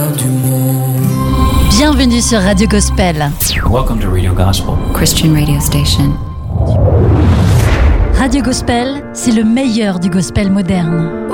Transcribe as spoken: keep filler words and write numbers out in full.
fin du monde. Bienvenue sur Radio Gospel. Welcome to Radio Gospel, Christian radio station. Radio Gospel, c'est le meilleur du gospel moderne.